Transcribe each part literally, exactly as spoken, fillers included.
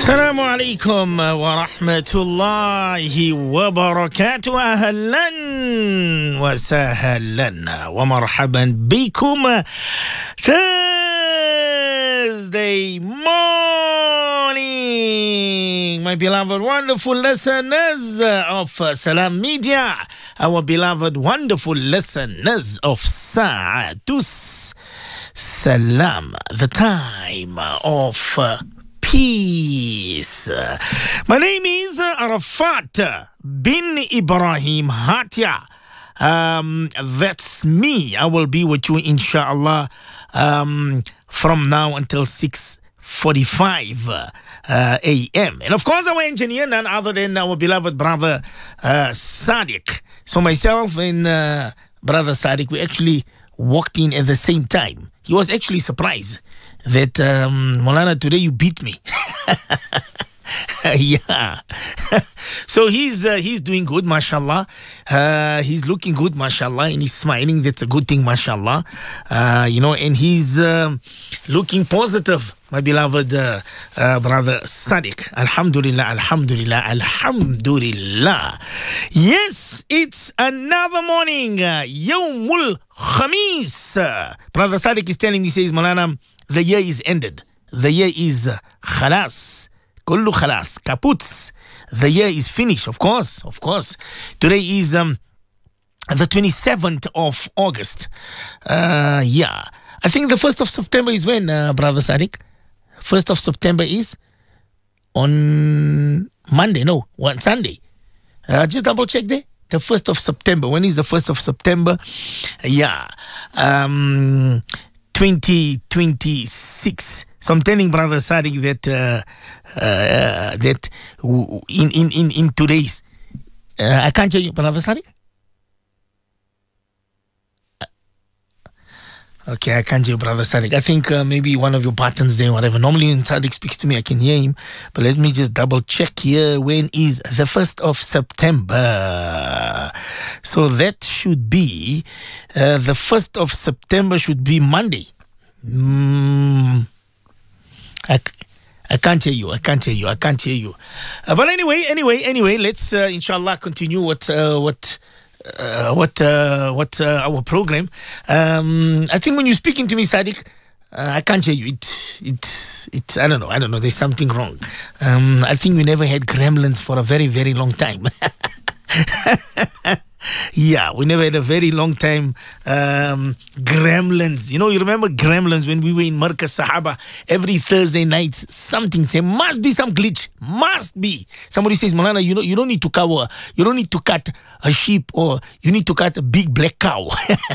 السلام عليكم ورحمة الله وبركاته. أهلا وسهلا ومرحبا بكم. Thursday morning, my beloved wonderful listeners of Salam Media, our beloved wonderful listeners of Sa'atus Salam, the time of peace. My name is Arafat bin Ibrahim Hatia. Um, that's me. I will be with you, inshallah, um, from now until six forty-five uh, a m. And of course, our engineer, none other than our beloved brother uh, Sadiq. So myself and uh, brother Sadiq, we actually walked in at the same time. He was actually surprised that, um, Maulana, today you beat me. Yeah. So he's uh, he's doing good, mashallah. Uh, he's looking good, mashallah, and he's smiling. That's a good thing, mashallah. Uh, you know, and he's um, looking positive, my beloved uh, uh, brother Sadiq. Alhamdulillah, alhamdulillah, alhamdulillah. Yes, it's another morning. Uh, Yawmul Khamis. Uh, brother Sadiq is telling me, he says, Maulana, the year is ended. The year is uh, khalas. Kullu khalas. Kaputs. The year is finished, of course, of course. Today is um, the twenty-seventh of August. Uh, yeah. I think the first of September is when, uh, brother Sadiq? first of September is on Monday, no, on Sunday. Uh, just double check there. The first of September. When is the first of September? Yeah. Um, twenty twenty-six. So I'm telling brother Sadiq that uh, uh, that in, in, in, in today's, uh, I can't hear you, brother Sadiq. Okay, I can't hear brother Sadiq. I think uh, maybe one of your buttons there, whatever. Normally when Sadiq speaks to me, I can hear him. But let me just double check here. When is the first of September? So that should be, uh, the first of September should be Monday. Mm, I, I can't hear you. I can't hear you. I can't hear you. Uh, but anyway, anyway, anyway, let's uh, inshallah continue what uh, what uh, what uh, what uh, our program. Um, I think when you're speaking to me, Sadiq, uh, I can't hear you. It it it. I don't know. I don't know. There's something wrong. Um, I think we never had gremlins for a very very long time. Yeah, we never had a very long time um, gremlins. You know, you remember gremlins when we were in Markaz Sahaba every Thursday night? Something say must be some glitch, must be. Somebody says, Maulana, you know, you don't need to cover, you don't need to cut a sheep, or you need to cut a big black cow.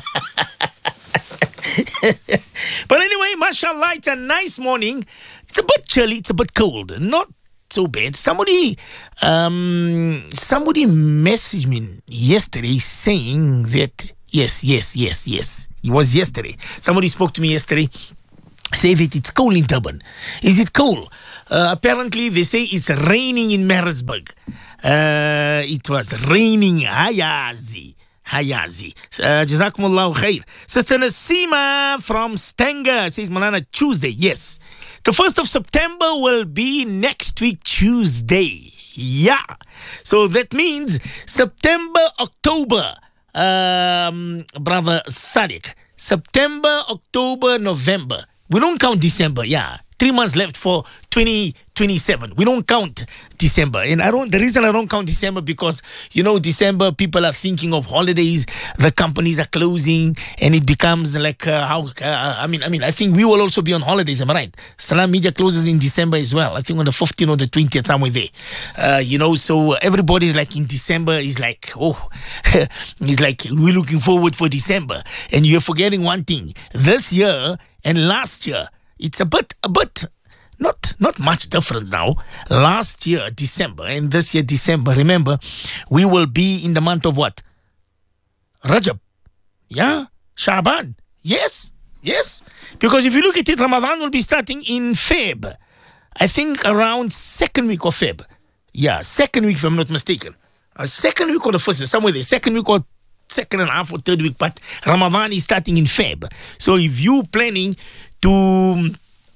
But anyway, mashallah, it's a nice morning. It's a bit chilly, it's a bit cold, not so bad. Somebody, um, somebody messaged me yesterday saying that yes, yes, yes, yes. It was yesterday. Somebody spoke to me yesterday, say that it's cold in Durban. Is it cold? Uh, apparently, they say it's raining in Maritzburg. Uh, it was raining. Hayazi. Hayazi. Uh, Jazakumullahu khair. Sister Nasima from Stanger says, Maulana, Tuesday. Yes. The first of September will be next week, Tuesday. Yeah. So that means September, October, um, brother Sadiq. September, October, November. We don't count December. Yeah. Three months left for twenty twenty-seven. We don't count December. And I don't, the reason I don't count December, because, you know, December, people are thinking of holidays, the companies are closing, and it becomes like, uh, how, uh, I mean, I mean, I think we will also be on holidays, am I right? Salam Media closes in December as well. I think on the fifteenth or the twentieth, somewhere there. Uh, you know, so everybody's like in December is like, oh, it's like, we're looking forward for December. And you're forgetting one thing. This year and last year, it's a bit, a bit, not not much difference now. Last year, December, and this year, December, remember, we will be in the month of what? Rajab. Yeah? Shaban. Yes. Yes. Because if you look at it, Ramadan will be starting in Feb. I think around second week of Feb. Yeah, second week if I'm not mistaken. Uh, second week or the first week, somewhere there. Second week or second and a half or third week. But Ramadan is starting in Feb. So if you're planning to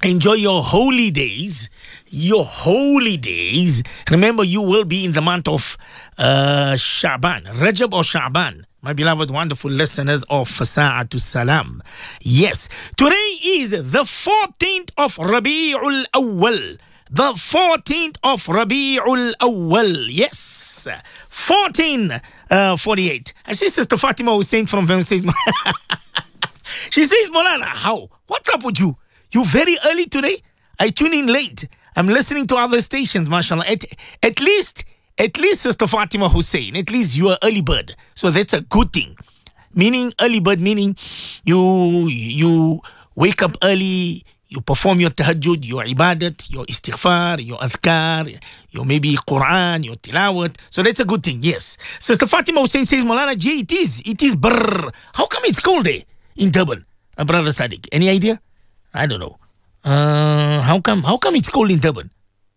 enjoy your holy days. Your holy days. Remember, you will be in the month of uh, Sha'ban, Rajab or Sha'ban. My beloved, wonderful listeners of Sa'atul Salam. Yes, today is the fourteenth of Rabi'ul Awwal. The fourteenth of Rabi'ul Awwal. Yes, fourteen forty-eight. I see Sister Fatima Hussein from Venom says, she says, Molana, how? What's up with you? You very early today? I tune in late. I'm listening to other stations, mashallah. At, at least, at least, Sister Fatima Hussein, at least you are early bird. So that's a good thing. Meaning, early bird, meaning you you wake up early, you perform your tahajjud, your ibadat, your istighfar, your adhkar, your maybe Quran, your tilawat. So that's a good thing, yes. Sister Fatima Hussein says, Molana, J, it is, it is brr. How come it's cold there in Durban? Uh, Brother Sadiq, any idea? I don't know. Uh, how come how come it's cold in Durban?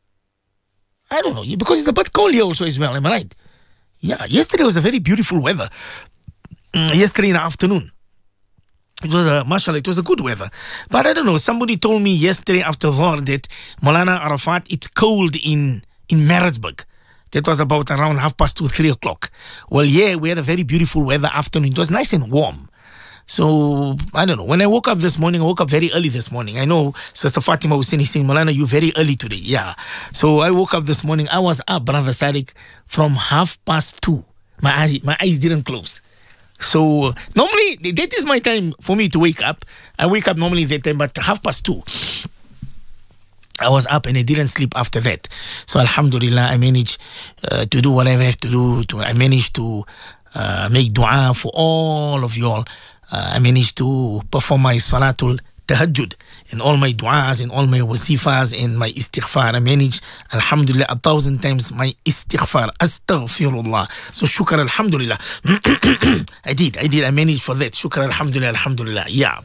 I don't know. Because it's a bit cold here also as well, am I right? Yeah, yesterday was a very beautiful weather. Mm, yesterday in the afternoon. It was a, mashallah, it was a good weather. But I don't know, somebody told me yesterday after Dhuhr that Maulana Arafat, it's cold in, in Maritzburg. That was about around half past two, three o'clock. Well, yeah, we had a very beautiful weather afternoon. It was nice and warm. So, I don't know. When I woke up this morning, I woke up very early this morning. I know Sister Fatima was saying, Malana, you very early today. Yeah. So, I woke up this morning. I was up, Brother Sadiq, from half past two. My eyes, my eyes didn't close. So, normally, that is my time for me to wake up. I wake up normally that time, but half past two. I was up and I didn't sleep after that. So, Alhamdulillah, I managed uh, to do whatever I have to do. To, I managed to uh, make dua for all of you all. Uh, I managed to perform my Salatul Tahajjud and all my du'as and all my wasifas and my istighfar. I managed, alhamdulillah, a thousand times my istighfar. Astaghfirullah. So, shukr, alhamdulillah. I did, I did, I managed for that. Shukr, alhamdulillah, alhamdulillah. Yeah.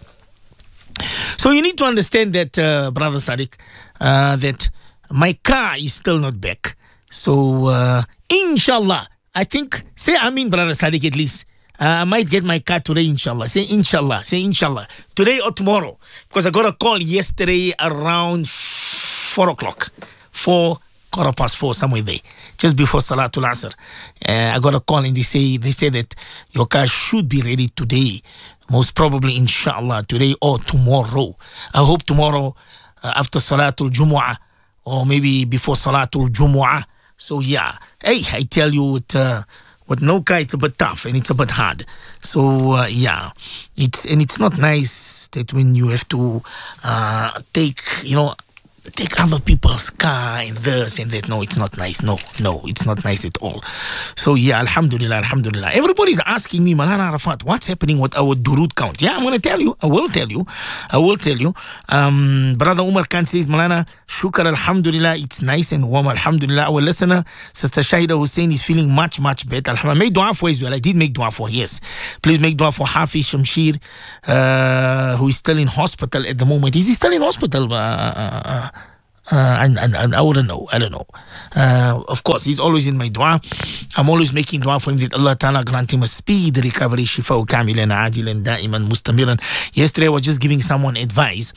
So, you need to understand that, uh, Brother Sadiq, uh, that my car is still not back. So, uh, inshallah, I think, say Amin, Brother Sadiq, at least. Uh, I might get my car today, inshallah. Say inshallah. Say inshallah. Today or tomorrow. Because I got a call yesterday around four o'clock. Four, quarter past four, somewhere there. Just before Salatul Asr. Uh, I got a call and they say, they say that your car should be ready today. Most probably, inshallah, today or tomorrow. I hope tomorrow uh, after Salatul Jumu'ah or maybe before Salatul Jumu'ah. So, yeah. Hey, I tell you, it... Uh, With no car, it's a bit tough and it's a bit hard. So, uh, yeah, it's and it's not nice that when you have to uh, take, you know, take other people's car and this and that. No, it's not nice. No, no, it's not nice at all. So, yeah, alhamdulillah, alhamdulillah. Everybody's asking me, Malana Arafat, what's happening with our durud count? Yeah, I'm going to tell you. I will tell you. I will tell you. Um, Brother Umar Khan says, Malana, shukr, alhamdulillah, it's nice and warm, alhamdulillah. Our listener, Sister Shahida Hussein, is feeling much, much better. Alhamdulillah. I made dua for as well. I did make dua for, yes. Please make dua for Hafiz Shamshir, uh, who is still in hospital at the moment. Is he still in hospital? Uh, uh, Uh, and, and, and I wouldn't know. I don't know. Uh, of course, he's always in my dua. I'm always making dua for him that Allah Ta'ala grant him a speed recovery. Shifa'u kamilan, ajilan, da'iman, mustamiran. Yesterday, I was just giving someone advice.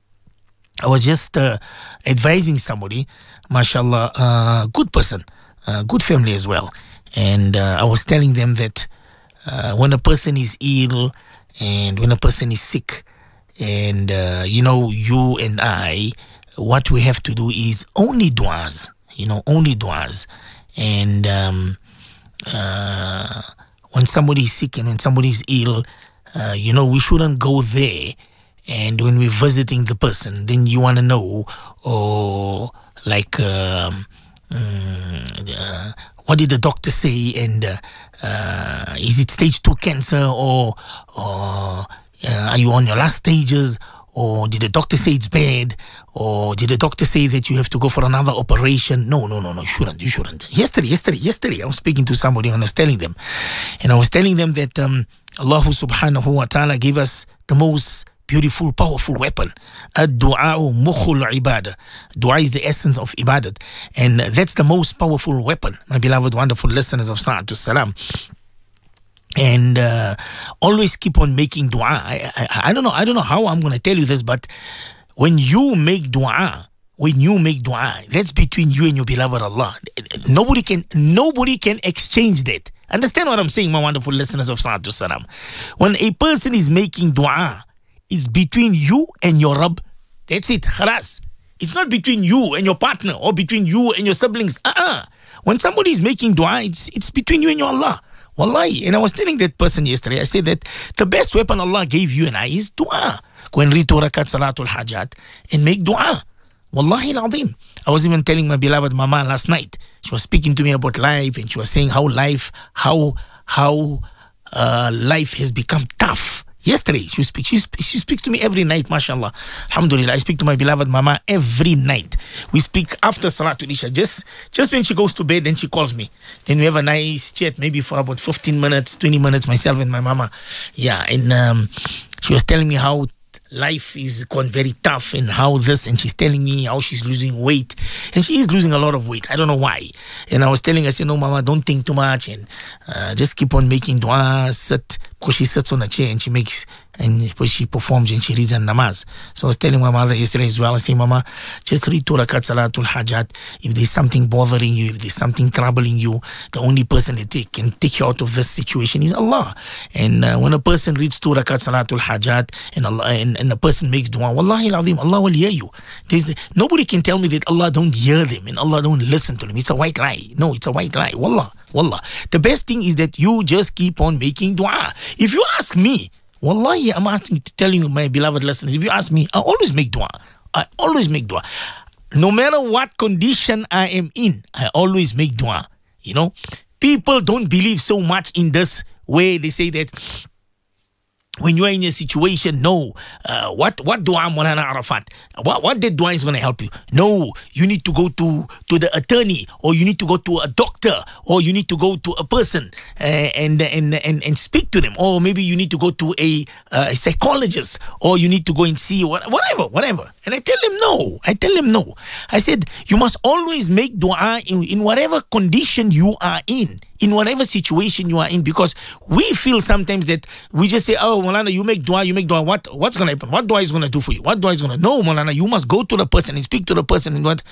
I was just uh, advising somebody, mashallah, uh, good person, uh, good family as well. And uh, I was telling them that uh, when a person is ill and when a person is sick, and, uh, you know, you and I, what we have to do is only du'as, you know, only du'as. And um, uh, when somebody is sick and when somebody is ill, uh, you know, we shouldn't go there. And when we're visiting the person, then you want to know, or like, um, uh, what did the doctor say? And uh, uh, is it stage two cancer, or, or uh, are you on your last stages? Or did the doctor say it's bad? Or did the doctor say that you have to go for another operation? No, no, no, no, you shouldn't, you shouldn't. Yesterday, yesterday, yesterday, I was speaking to somebody and I was telling them. And I was telling them that um, Allah subhanahu wa ta'ala gave us the most beautiful, powerful weapon. Ad-du'a'u mukhul ibadah. Dua is the essence of ibadat. And that's the most powerful weapon, my beloved, wonderful listeners of Sa'atul Salam. And uh, always keep on making dua. I, I, I don't know. I don't know how I'm going to tell you this, but when you make dua, when you make dua, that's between you and your beloved Allah. Nobody can, nobody can exchange that. Understand what I'm saying, my wonderful listeners of Salatu Salam? When a person is making dua, it's between you and your Rabb. That's it. Khalas. It's not between you and your partner or between you and your siblings. Uh-uh. When somebody is making dua, it's, it's between you and your Allah. Wallahi. And I was telling that person yesterday, I said that the best weapon Allah gave you and I is dua. Go and read two rakat Salatul Hajat and make dua. Wallahi al-azim. I was even telling my beloved mama last night. She was speaking to me about life and she was saying how life, how, how uh, life has become tough. Yesterday, she speak, she, she speaks to me every night, mashallah. Alhamdulillah, I speak to my beloved mama every night. We speak after Salatul Isha. Just, just when she goes to bed, then she calls me. Then we have a nice chat, maybe for about fifteen minutes, twenty minutes, myself and my mama. Yeah, and um, she was telling me how life is gone very tough and how this, and she's telling me how she's losing weight, and she is losing a lot of weight. I don't know why. And I was telling her, I said, no, mama, don't think too much, and uh, just keep on making dua, sit, because she sits on a chair and she makes, and she performs and she reads an namaz. So I was telling my mother yesterday as well, I say, mama, just read two rakat Salatul Hajat. If there's something bothering you, if there's something troubling you, the only person that can take you out of this situation is Allah. And uh, when a person reads two rakat Salatul Hajat and Allah and, and a person makes dua, wallahi al-azim, Allah will hear you. There's the, nobody can tell me that Allah don't hear them and Allah don't listen to them. It's a white lie. No, it's a white lie. Wallah, wallah. The best thing is that you just keep on making dua. If you ask me, wallahi, I'm asking, telling you, my beloved listeners, if you ask me, I always make dua. I always make dua. No matter what condition I am in, I always make dua. You know, people don't believe so much in this way. They say that when you are in a situation, no, uh, what what dua Maulana Arafat? What what that dua is going to help you? No, you need to go to to the attorney, or you need to go to a doctor, or you need to go to a person uh, and, and and and speak to them, or maybe you need to go to a, uh, a psychologist, or you need to go and see what, whatever, whatever. And I tell him no. I tell him no. I said you must always make dua in, in whatever condition you are in. In whatever situation you are in, because we feel sometimes that we just say, oh, Maulana, you make dua, you make dua. What, what's going to happen? What dua is going to do for you? What dua is going to... No, Maulana, you must go to the person and speak to the person. And what?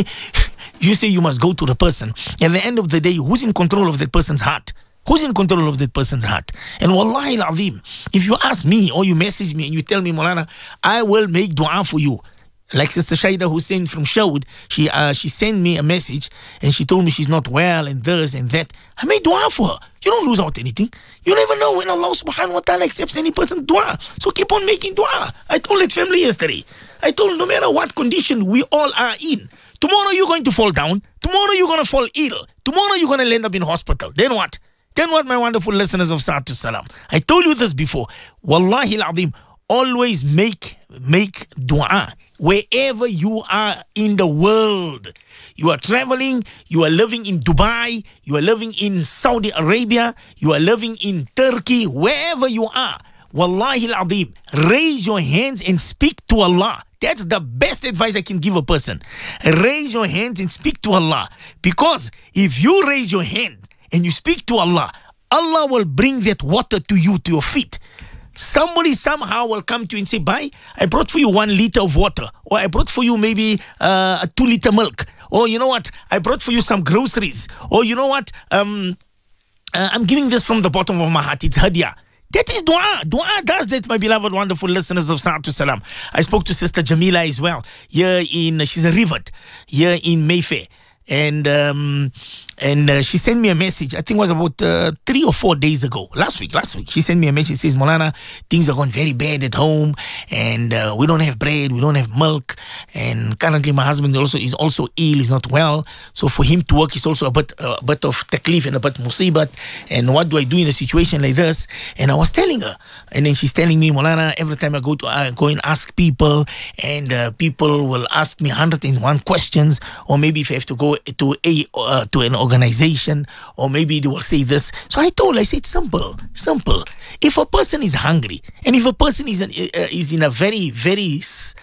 You say you must go to the person. At the end of the day, who's in control of that person's heart? Who's in control of that person's heart? And wallahi al-azim, if you ask me or you message me and you tell me, Maulana, I will make dua for you. Like Sister Shaida Hussein from Shaud, she uh, she sent me a message and she told me she's not well and this and that. I made dua for her. You don't lose out anything. You never know when Allah subhanahu wa ta'ala accepts any person's dua. So keep on making dua. I told that family yesterday. I told no matter what condition we all are in, tomorrow you're going to fall down. Tomorrow you're going to fall ill. Tomorrow you're going to end up in hospital. Then what? Then what, my wonderful listeners of Salatu Salam? I told you this before. Wallahi al-azim, always make, make dua. Wherever you are in the world, you are traveling, you are living in Dubai, you are living in Saudi Arabia, you are living in Turkey, wherever you are, wallahi al-azim, raise your hands and speak to Allah. That's the best advice I can give a person. Raise your hands and speak to Allah. Because if you raise your hand and you speak to Allah, Allah will bring that water to you, to your feet. Somebody somehow will come to you and say, bye, I brought for you one liter of water, or I brought for you maybe uh, a two liter milk, or you know what, I brought for you some groceries, or you know what, um, uh, I'm giving this from the bottom of my heart, it's hadiyah. That is dua. Dua does that, my beloved, wonderful listeners of Salatu Salam. I spoke to Sister Jamila as well, here in, she's a rivet, here in Mayfair. And um, and uh, she sent me a message, I think it was about uh, three or four days ago, last week, last week. She sent me a message, says, Maulana, things are going very bad at home, and uh, we don't have bread, we don't have milk, and currently my husband also is also ill, he's not well, so for him to work is also a bit, uh, a bit of taklif and a bit musibat, and what do I do in a situation like this? And I was telling her, and then she's telling me, Maulana, every time I go to uh, go and ask people, and uh, people will ask me one hundred and one questions, or maybe if I have to go to a uh, to an organization, or maybe they will say this. So I told her, I said, simple, simple. If a person is hungry, and if a person is in, uh, is in a very, very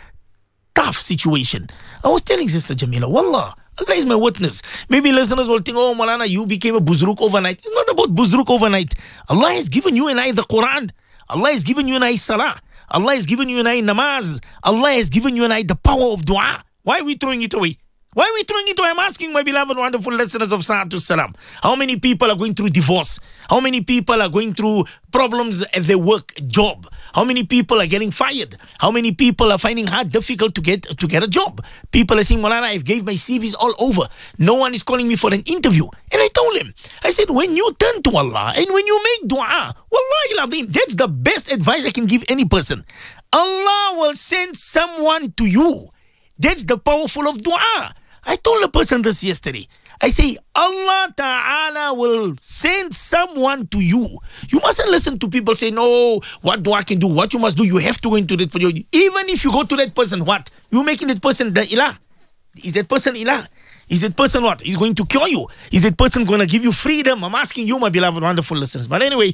tough situation, I was telling Sister Jamila, Wallah, Allah is my witness. Maybe listeners will think, oh, Maulana, you became a buzruk overnight. It's not about buzruk overnight. Allah has given you and I the Quran. Allah has given you and I salah. Allah has given you and I namaz. Allah has given you and I the power of dua. Why are we throwing it away? Why are we throwing it away? I'm asking my beloved, wonderful listeners of Sa'atu Salam. How many people are going through divorce? How many people are going through problems at their work, job? How many people are getting fired? How many people are finding it hard, difficult to get to get a job? People are saying, Maulana, I've gave my C Vs all over. No one is calling me for an interview. And I told him, I said, when you turn to Allah and when you make dua, Wallahi al-Azim, that's the best advice I can give any person. Allah will send someone to you. That's the powerful of dua. I told a person this yesterday. I say, Allah Ta'ala will send someone to you. You mustn't listen to people say, no, what dua can do, what you must do, you have to go into that person. Even if you go to that person, what? You're making that person the ilah. Is that person ilah? Is that person what? He's going to cure you. Is that person going to give you freedom? I'm asking you, my beloved, wonderful listeners. But anyway,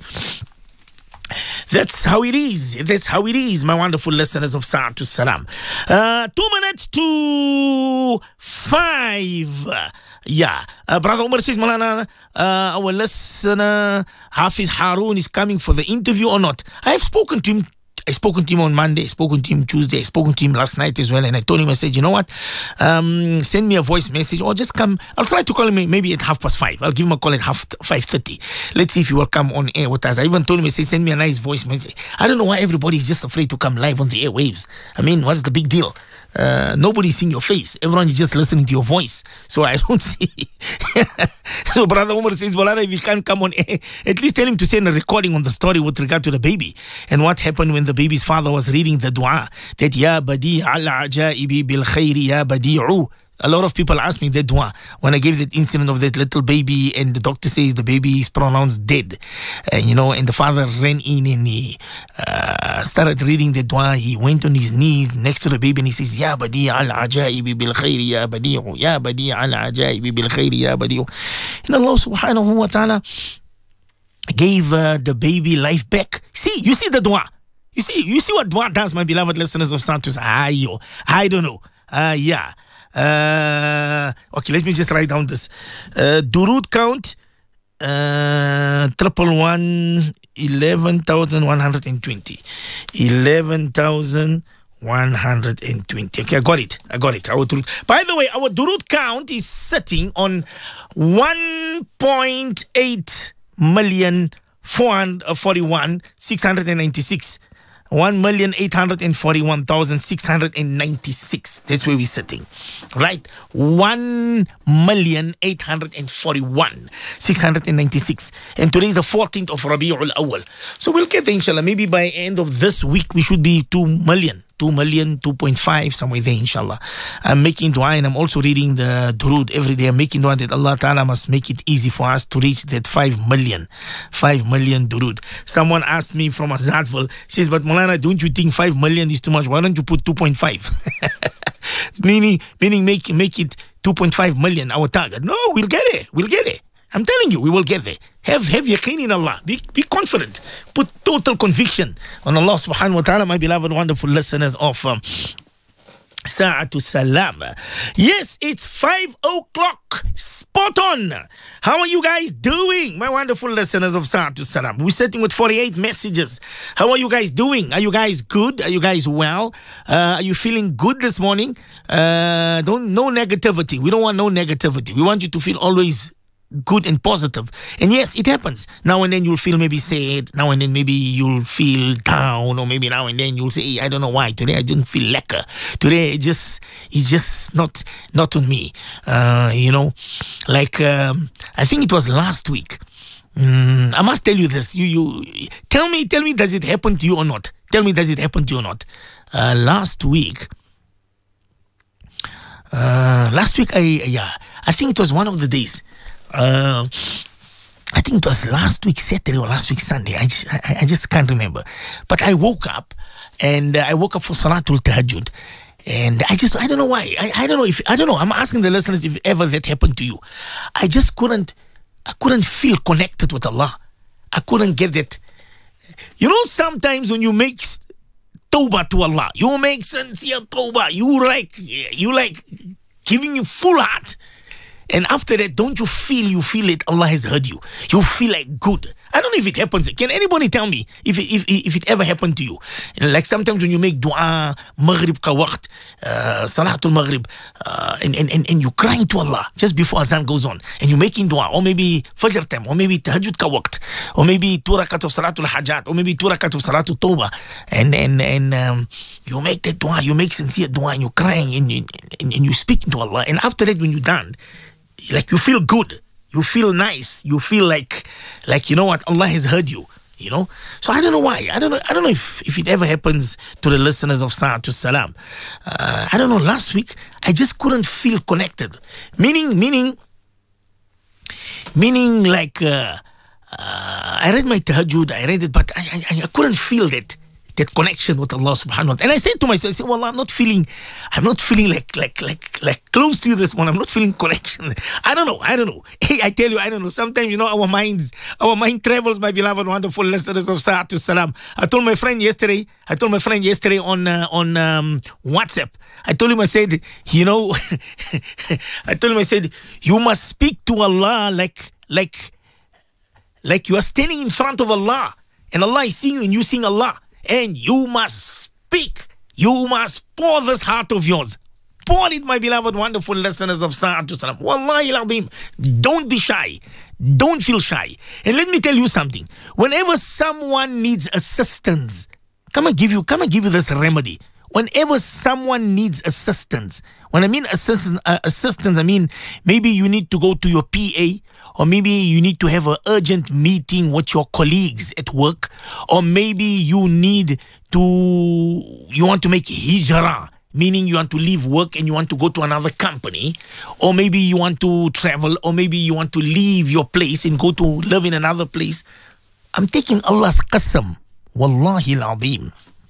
that's how it is. That's how it is, my wonderful listeners of Sa'atu Salam. Uh, two minutes to five. Yeah. Uh, Brother Umar says, Maulana, uh, our listener, Hafiz Harun, is coming for the interview or not? I have spoken to him. I spoken to him on Monday, I spoken to him Tuesday, I spoken to him last night as well, and I told him, I said, you know what, um, send me a voice message or just come. I'll try to call him maybe at half past five. I'll give him a call at half five thirty. Let's see if he will come on air with us. I even told him, I said, send me a nice voice message. I don't know why everybody is just afraid to come live on the airwaves. I mean, what's the big deal? Uh, nobody's seeing your face. Everyone is just listening to your voice. So I don't see. So Brother Umar says, well, if you can't come on air, at least tell him to send a recording on the story with regard to the baby and what happened when the baby's father was reading the dua that Ya Badi' al-ajaibi bil khayri ya badi'u. A lot of people ask me that dua when I gave that incident of that little baby and the doctor says the baby is pronounced dead, uh, you know, and the father ran in and he uh, started reading the dua. He went on his knees next to the baby and he says, Ya Badi' al-ajaibi bil khayri ya badi'u, Ya Badi' al-ajaibi bil khayri ya badi'u. And Allah subhanahu wa ta'ala gave uh, the baby life back. See, you see the dua. You see, you see what dua does, my beloved listeners of Santos. I, I don't know. Uh, yeah. Uh, okay, let me just write down this. Uh, Durud count, uh, triple one, eleven thousand one hundred and twenty. Eleven thousand one hundred and twenty. Okay, I got it. I got it. Our Durud. By the way, our Durud count is sitting on one point eight million four hundred forty-one six hundred ninety-six. one million eight hundred forty-one thousand six hundred ninety-six. That's where we're sitting. Right? one million eight hundred forty-one thousand six hundred ninety-six. And today is the fourteenth of Rabi'ul Awwal. So we'll get there, inshallah. Maybe by end of this week, we should be two million. two million, two point five, somewhere there, inshallah. I'm making dua and I'm also reading the Durud every day. I'm making dua that Allah Ta'ala must make it easy for us to reach that five million. five million Durud. Someone asked me from Azadville, says, but Maulana, don't you think five million is too much? Why don't you put two point five? meaning, meaning make, make it two point five million, our target. No, we'll get it. We'll get it. I'm telling you, we will get there. Have have yaqeen in Allah. Be, be confident. Put total conviction on Allah subhanahu wa ta'ala, my beloved, wonderful listeners of um, Sa'atu Salam. Yes, it's five o'clock. Spot on. How are you guys doing, my wonderful listeners of Sa'atu Salam? We're sitting with forty-eight messages. How are you guys doing? Are you guys good? Are you guys well? Uh, are you feeling good this morning? Uh, don't no negativity. We don't want no negativity. We want you to feel always good and positive. And yes, it happens. Now and then you'll feel maybe sad. Now and then maybe you'll feel down, or maybe now and then you'll say, hey, I don't know why. Today I didn't feel lekker. Today it just it's just not not on me. Uh, you know, like um, I think it was last week. Mm, I must tell you this. You you tell me tell me does it happen to you or not? Tell me does it happen to you or not? Uh, last week. Uh, last week I yeah I think it was one of the days. Uh, I think it was last week Saturday or last week Sunday. I just, I, I just can't remember. But I woke up and uh, I woke up for Salatul Tahajjud. And I just, I don't know why. I, I don't know if, I don't know. I'm asking the listeners if ever that happened to you. I just couldn't, I couldn't feel connected with Allah. I couldn't get that. You know, sometimes when you make tawbah to Allah, you make sincere tawbah, you like, you like giving you full heart. And after that, don't you feel, you feel it, Allah has heard you. You feel like good. I don't know if it happens. Can anybody tell me if it, if, if it ever happened to you? Like sometimes when you make dua, Maghrib ka waqt, uh, Salatul Maghrib, uh, and, and, and, and you're crying to Allah just before Azan goes on, and you're making dua, or maybe Fajr time, or maybe Tahajjud ka waqt, or maybe two rakat of Salatul Hajat, or maybe two rakat of Salatul Tawbah, and, and, and um, you make that dua, you make sincere dua, and you're crying, and, and, and, and you speak to Allah, and after that when you're done, like you feel good, you feel nice, you feel like, like you know what, Allah has heard you, you know. So I don't know why. I don't know. I don't know if, if it ever happens to the listeners of Sa'atul Salam. Uh, I don't know. Last week I just couldn't feel connected. Meaning, meaning, meaning like uh, uh, I read my Tahajjud, I read it, but I, I I couldn't feel that. That connection with Allah subhanahu wa ta'ala. And I said to myself, I said, well, I'm not feeling, I'm not feeling like, like, like, like close to you this one. I'm not feeling connection. I don't know. I don't know. Hey, I tell you, I don't know. Sometimes, you know, our minds, our mind travels, my beloved, wonderful listeners of Sa'atul Salam. I told my friend yesterday, I told my friend yesterday on, uh, on um, WhatsApp, I told him, I said, you know, I told him, I said, you must speak to Allah like, like, like you are standing in front of Allah, and Allah is seeing you and you seeing Allah. And you must speak. You must pour this heart of yours. Pour it, my beloved, wonderful listeners of Sa'atul Salam. Wallahi al-Azim. Don't be shy. Don't feel shy. And let me tell you something. Whenever someone needs assistance, come and give you, come and give you this remedy. Whenever someone needs assistance, when I mean assistance, uh, assistance, I mean maybe you need to go to your P A, or maybe you need to have an urgent meeting with your colleagues at work, or maybe you need to, you want to make hijrah, meaning you want to leave work and you want to go to another company, or maybe you want to travel, or maybe you want to leave your place and go to live in another place. I'm taking Allah's qasam, wallahi al-azim.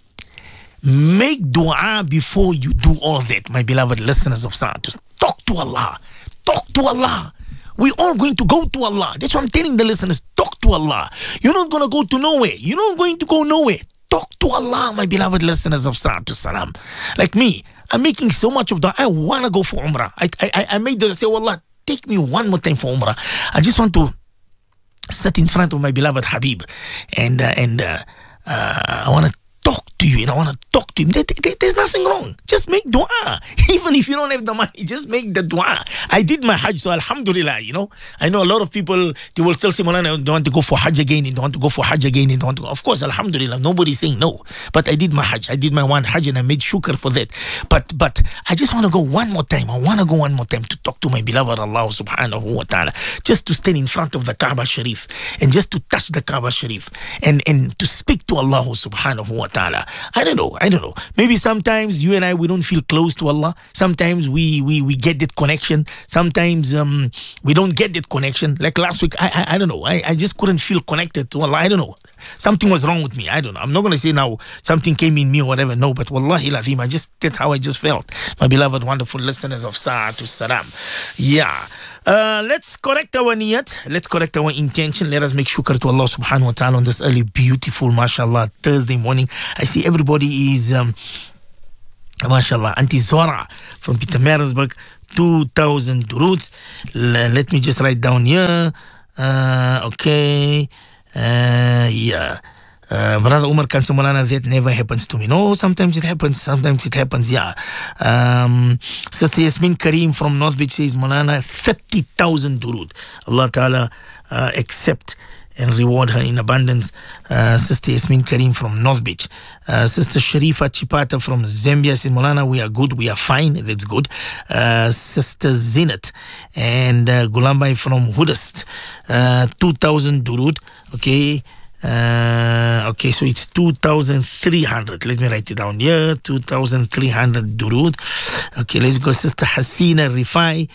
Make dua before you do all that, my beloved listeners of Sa'atul. Talk to Allah. Talk to Allah. We're all going to go to Allah. That's what I'm telling the listeners. Talk to Allah. You're not going to go to nowhere. You're not going to go nowhere. Talk to Allah, my beloved listeners of Sa'atul Salam. Like me, I'm making so much of dua. I want to go for Umrah. I, I, I made the say, Allah, take me one more time for Umrah. I just want to sit in front of my beloved Habib. And, uh, and uh, uh, I want to talk to you, and I want to talk to him. There, there, there's nothing wrong. Just make dua. Even if you don't have the money, just make the dua. I did my Hajj, so alhamdulillah, you know. I know a lot of people, they will still say, Maulana, they want to go for Hajj again, they don't want to go for Hajj again, they don't want to go. Of course, alhamdulillah, nobody's saying no. But I did my Hajj. I did my one Hajj, and I made shukr for that. But but I just want to go one more time. I want to go one more time to talk to my beloved Allah subhanahu wa ta'ala. Just to stand in front of the Kaaba Sharif, and just to touch the Kaaba Sharif, and, and to speak to Allah subhanahu wa ta'ala. I don't know. I don't know. Maybe sometimes you and I, we don't feel close to Allah. Sometimes we we, we get that connection. Sometimes um, we don't get that connection. Like last week, I I, I don't know. I, I just couldn't feel connected to Allah. I don't know. Something was wrong with me. I don't know. I'm not going to say now something came in me or whatever. No, but wallahi lazim, I just, that's how I just felt. My beloved, wonderful listeners of Sa'atul Salam. Yeah. Uh, let's correct our niyat. Let's correct our intention. Let us make shukr to Allah subhanahu wa ta'ala on this early, beautiful, mashallah, Thursday morning. I see everybody is, um, mashallah, Auntie Zora from Pietermaritzburg, two thousand duroods. L- let me just write down here. Uh, okay. Uh, yeah. Uh, Brother Umar can say, Maulana, that never happens to me. No, sometimes it happens. Sometimes it happens, yeah. Um, Sister Yasmin Kareem from North Beach says, Maulana, thirty thousand durood. Allah Ta'ala uh, accept and reward her in abundance. Uh, Sister Yasmin Kareem from North Beach. Uh, Sister Sharifa Chipata from Zambia says, Maulana, we are good, we are fine, that's good. Uh, Sister Zinat and uh, Gulambai from Hudast, uh, two thousand durood, okay. Uh, okay, so it's two thousand three hundred. Let me write it down here. two thousand three hundred durood. Okay, let's go. Sister Hasina Rifai.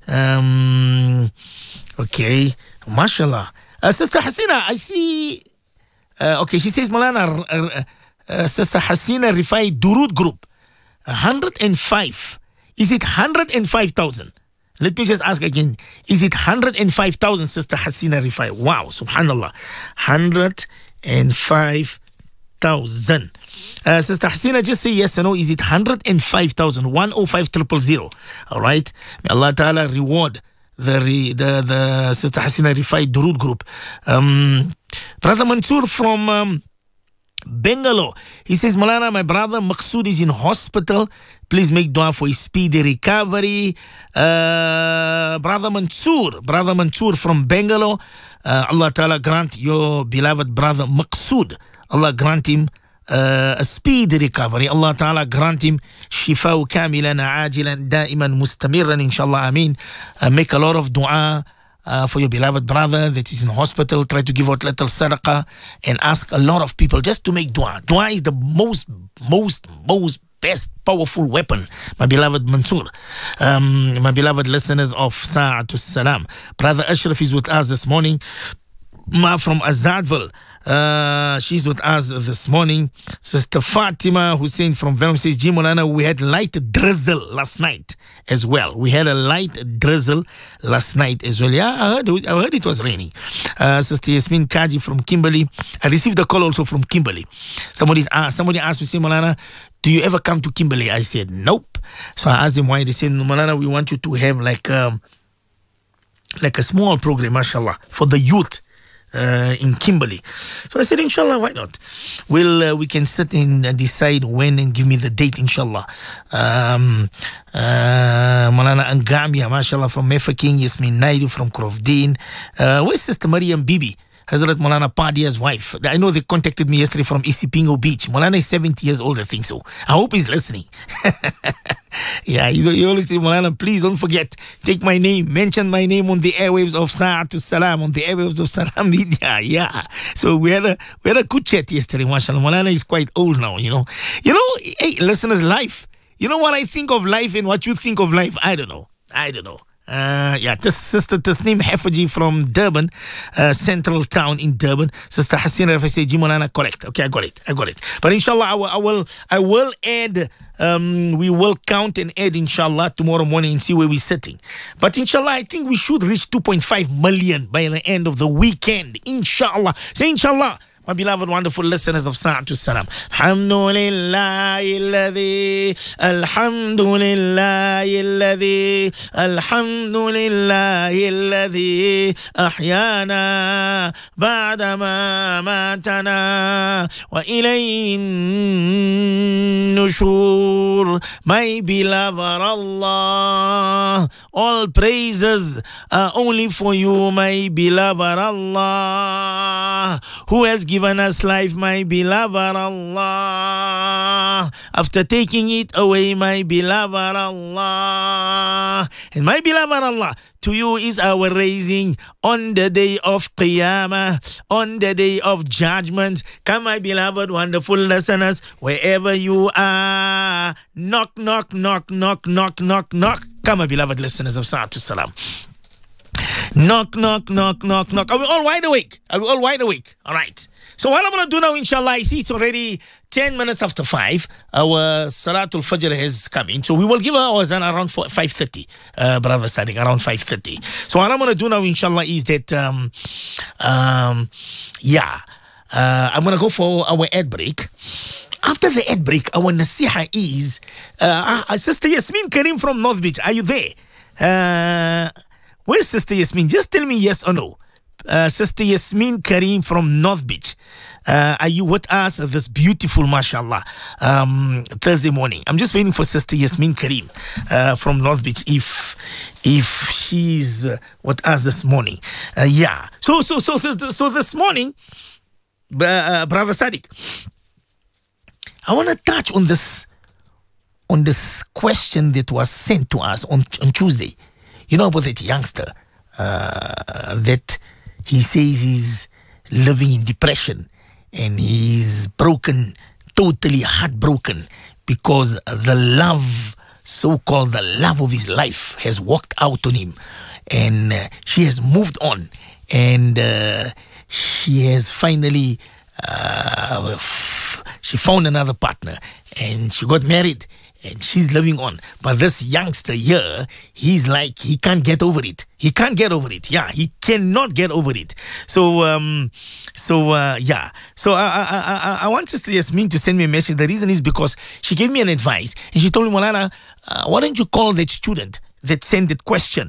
Um, okay, mashallah. Uh, Sister Hasina, I see. Uh, okay, she says, Maulana, uh, uh, Sister Hasina Rifai Durood group. one hundred five. Is it one hundred five thousand? Let me just ask again. Is it one hundred five thousand, Sister Hasina Rifai? Wow, subhanallah. one hundred five thousand. Uh, Sister Hasina, just say yes or no. Is it one hundred five thousand? one oh five thousand. All right. May Allah Ta'ala reward the re, the the Sister Hasina Rifai Durud group. Um, Brother Mansoor from um, Bangalore. He says, Malana, my brother Maqsood is in hospital. Please make dua for his speedy recovery. Uh, brother Mansoor, Brother Mansoor from Bangalore. Uh, Allah Ta'ala grant your beloved brother Maqsood. Allah grant him uh, a speedy recovery. Allah Ta'ala grant him shifa'u kamilan ajilan da'iman mustamiran inshallah. Ameen. Uh, make a lot of dua Uh, for your beloved brother that is in hospital. Try to give out little sadaqah and ask a lot of people just to make dua. Dua is the most, most, most best powerful weapon, my beloved Mansoor. Um, my beloved listeners of Sa'atul Salam. Brother Ashraf is with us this morning. Ma from Azadville. Uh, she's with us this morning. Sister Fatima Hussein from Venom says, Jimolana, we had light drizzle last night as well. We had a light drizzle last night as well. Yeah, I heard, I heard it was raining. Uh, Sister Yasmin Kaji from Kimberley. I received a call also from Kimberley. Somebody's asked, somebody asked me, Molana, do you ever come to Kimberley? I said, nope. So I asked them why. They said, Molana, we want you to have like, um, like a small program, mashallah, for the youth. Uh, in Kimberley. So I said, inshallah, why not? We'll, uh, we can sit and uh, decide when and give me the date, inshallah. Um, uh, Malana Angamia, mashallah, from Mefaking, Yasmin Naidu from Krovdin. Uh, where's Sister Mariam Bibi? Hazrat Molana Padia's wife. I know they contacted me yesterday from Isipingo Beach. Molana is seventy years old, I think so. I hope he's listening. Yeah, you, you always say, Molana, please don't forget, take my name, mention my name on the airwaves of Sa'atul Salam, on the airwaves of Salam Media. Yeah. So we had a we had a good chat yesterday, mashallah. Molana is quite old now, you know. You know, hey, listeners, life. You know what I think of life and what you think of life? I don't know. I don't know. Uh, yeah, this Sister Tasneem Hafaji from Durban, uh, central town in Durban. Sister Hasina Rafai said, Jimolana, correct. Okay, I got it. I got it. But inshallah, I will, I will, I will add, um, we will count and add, inshallah, tomorrow morning and see where we're sitting. But inshallah, I think we should reach two point five million by the end of the weekend. Inshallah. Say inshallah. My beloved, wonderful listeners of Sa'atul Salam. Alhamdulillahi alladhi, alhamdulillahi alladhi, alhamdulillahi alladhi ahyana ba'da ma matana wa ilayhi nushur. My beloved Allah, all praises are only for you, my beloved Allah, who has given given us life, my beloved Allah. After taking it away, my beloved Allah. And my beloved Allah, to you is our raising on the day of Qiyamah, on the day of judgment. Come, my beloved, wonderful listeners, wherever you are, knock, knock, knock, knock, knock, knock, knock. Come, my beloved listeners of Sa'atul Salam. Knock, knock, knock, knock, knock. Are we all wide awake? Are we all wide awake? All right. So what I'm going to do now, inshallah, I see it's already ten minutes after five. Our Salatul Fajr has come in. So we will give our azan around five thirty, uh, Brother Sadiq, around five thirty. So what I'm going to do now, inshallah, is that, um, um, yeah, uh, I'm going to go for our ad break. After the ad break, our nasiha is, uh, uh, Sister Yasmin Karim from North Beach. Are you there? Uh, where's Sister Yasmin? Just tell me yes or no. Uh, Sister Yasmin Karim from North Beach. Uh, are you with us this beautiful, mashallah, um, Thursday morning? I'm just waiting for Sister Yasmin Karim uh, from North Beach if if she's uh, with us this morning. Uh, yeah. So so so so, so this morning, uh, Brother Sadiq, I want to touch on this on this question that was sent to us on on Tuesday. You know about that youngster uh, that he says he's living in depression and he's broken, totally heartbroken because the love, so-called the love of his life has walked out on him and uh, she has moved on and uh, she has finally, uh, f- she found another partner and she got married. And she's living on. But this youngster here, he's like, he can't get over it. He can't get over it. Yeah, he cannot get over it. So, um, so uh, yeah. So I, I, I, I want Sister Yasmin to send me a message. The reason is because she gave me an advice. And she told me, Molana, uh, why don't you call that student that sent that question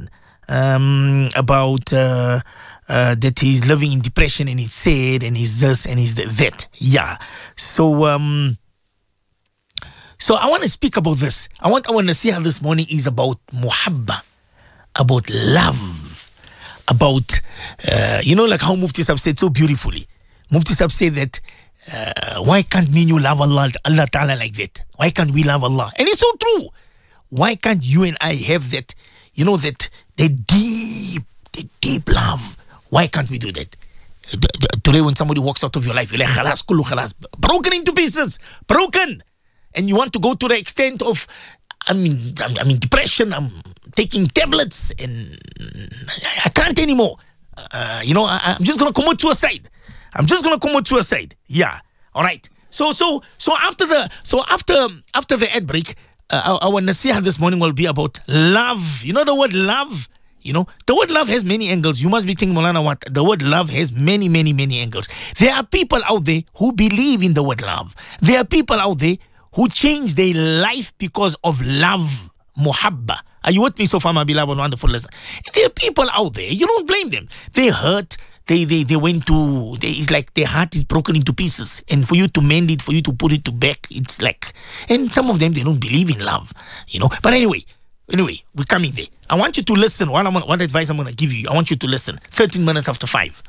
um, about uh, uh, that he's living in depression and he's sad and he's this and he's that. Yeah. So um, so I want to speak about this. I want I want to see how this morning is about muhabba, about love, about uh, you know, like how Mufti Sahib said so beautifully. Mufti Sahib said that uh, why can't me and you love Allah, Allah Ta'ala like that? Why can't we love Allah? And it's so true. Why can't you and I have that, you know, that the deep, the deep love? Why can't we do that? Today when somebody walks out of your life, you're like, khalas, kullu khalas, broken into pieces, broken. And you want to go to the extent of, I mean, I mean, depression, I'm taking tablets and I can't anymore. Uh, you know, I, I'm just going to commit suicide. I'm just going to commit suicide. Yeah. All right. So, so, so after the, so after, after the ad break, Uh, our nasiha this morning will be about love. You know the word love? You know, the word love has many angles. You must be thinking, Maulana, what? The word love has many, many, many angles. There are people out there who believe in the word love. There are people out there who change their life because of love, muhabba. Are you with me so far, my beloved, wonderful listener? There are people out there, you don't blame them. They hurt. They, they, they went to, they, it's like their heart is broken into pieces. And for you to mend it, for you to put it to back, it's like, and some of them, they don't believe in love, you know. But anyway, anyway, we're coming there. I want you to listen. What, I'm gonna, what advice I'm going to give you, I want you to listen. thirteen minutes after five.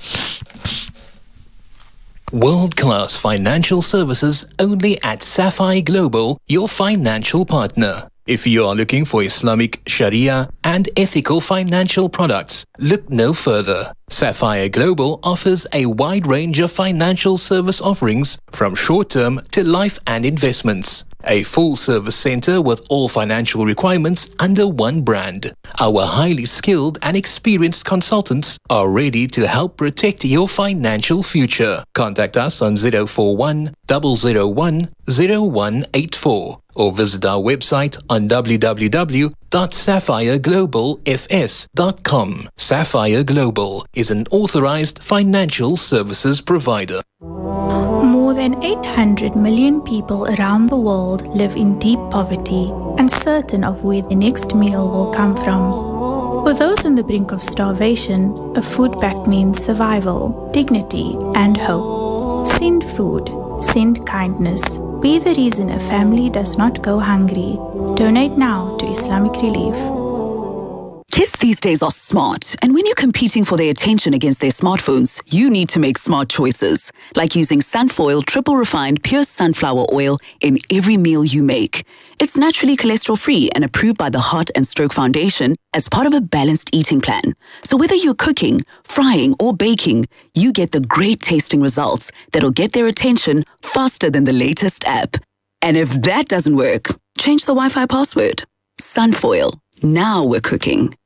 World-class financial services only at Sapphire Global, your financial partner. If you are looking for Islamic, Sharia and ethical financial products, look no further. Sapphire Global offers a wide range of financial service offerings from short-term to life and investments. A full-service center with all financial requirements under one brand. Our highly skilled and experienced consultants are ready to help protect your financial future. Contact us on zero four one, zero zero one, zero one eight four or visit our website on w w w dot sapphire global f s dot com. Sapphire Global is an authorized financial services provider. More than eight hundred million people around the world live in deep poverty, uncertain of where the next meal will come from. For those on the brink of starvation, a food pact means survival, dignity, and hope. Send food. Send kindness. Be the reason a family does not go hungry. Donate now to Islamic Relief. Kids these days are smart, and when you're competing for their attention against their smartphones, you need to make smart choices, like using Sunfoil triple refined pure sunflower oil in every meal you make. It's naturally cholesterol-free and approved by the Heart and Stroke Foundation as part of a balanced eating plan. So whether you're cooking, frying, or baking, you get the great tasting results that'll get their attention faster than the latest app. And if that doesn't work, change the Wi-Fi password. Sunfoil. Now we're cooking.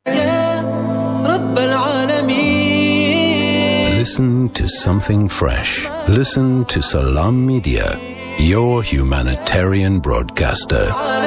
Listen to something fresh. Listen to Salam Media, your humanitarian broadcaster.